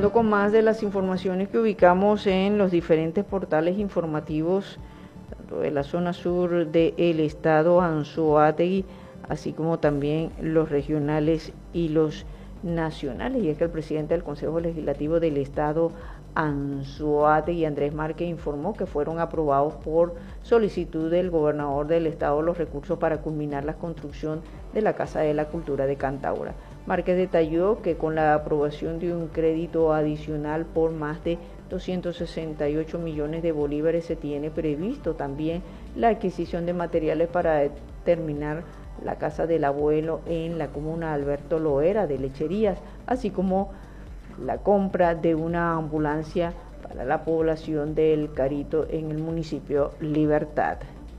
Continuando con más de las informaciones que ubicamos en los diferentes portales informativos, tanto de la zona sur del estado Anzoátegui, así como también los regionales y los nacionales. Y es que el presidente del Consejo Legislativo del estado Anzoátegui, Andrés Márquez, informó que fueron aprobados por solicitud del gobernador del estado los recursos para culminar la construcción de la Casa de la Cultura de Cantaura. Márquez detalló que con la aprobación de un crédito adicional por más de 268 millones de bolívares se tiene previsto también la adquisición de materiales para terminar la Casa del Abuelo en la comuna Alberto Loera de Lecherías, así como la compra de una ambulancia para la población del Carito en el municipio Libertad.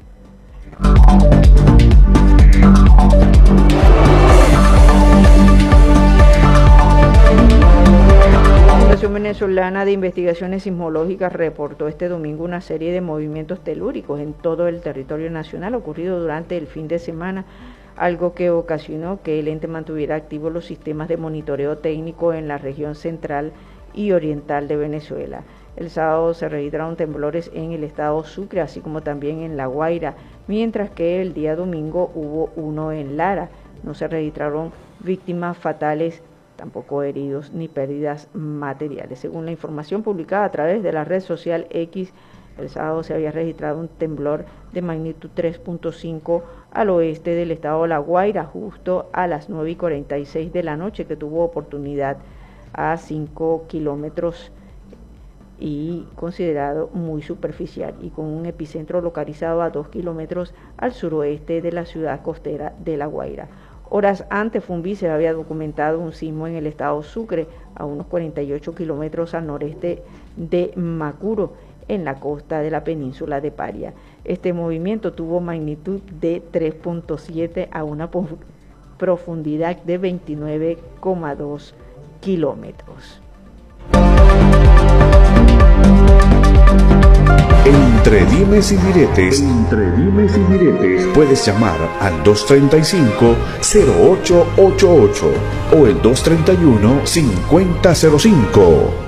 La Fundación Venezolana de Investigaciones Sismológicas reportó este domingo una serie de movimientos telúricos en todo el territorio nacional ocurrido durante el fin de semana, algo que ocasionó que el ente mantuviera activos los sistemas de monitoreo técnico en la región central y oriental de Venezuela. El sábado se registraron temblores en el estado Sucre, así como también en La Guaira, mientras que el día domingo hubo uno en Lara. No se registraron víctimas fatales, tampoco heridos ni pérdidas materiales. Según la información publicada a través de la red social X, el sábado se había registrado un temblor de magnitud 3.5 al oeste del estado de La Guaira, justo a las 9:46 de la noche, que tuvo oportunidad a 5 kilómetros y considerado muy superficial, y con un epicentro localizado a 2 kilómetros al suroeste de la ciudad costera de La Guaira. Horas antes, Funvice había documentado un sismo en el estado Sucre, a unos 48 kilómetros al noreste de Macuro, en la costa de la península de Paria. Este movimiento tuvo magnitud de 3.7 a una profundidad de 29,2 kilómetros. Entre dimes y diretes, puedes llamar al 235-0888 o el 231-5005.